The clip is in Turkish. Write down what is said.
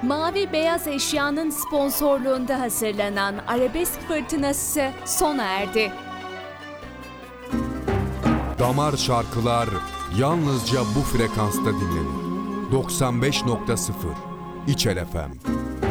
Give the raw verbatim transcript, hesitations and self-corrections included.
Mavi Beyaz Eşya'nın sponsorluğunda hazırlanan Arabesk Fırtınası sona erdi. Damar şarkılar yalnızca bu frekansta dinlenir. doksan beş nokta sıfır İçel F M.